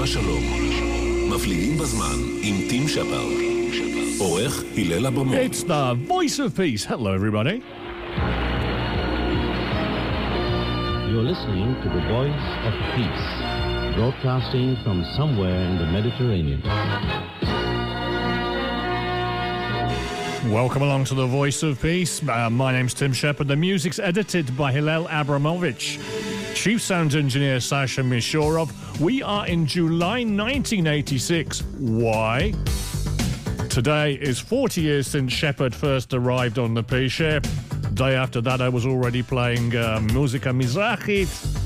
השלום. מפליגים בזמן עם טים שפרד. עורך הלל אברמוב. It's the voice of peace. Hello everybody. You're listening to the Voice of Peace, broadcasting from somewhere in the Mediterranean. Welcome along to the Voice of Peace. My name's Tim Shepherd. The music's edited by Hillel Abramovich. Chief sound engineer Sasha Mishorov. We are in July 1986. Why? Today is 40 years since Shepherd first arrived on the Peace ship. Day after that I was already playing Musica Mizrachit.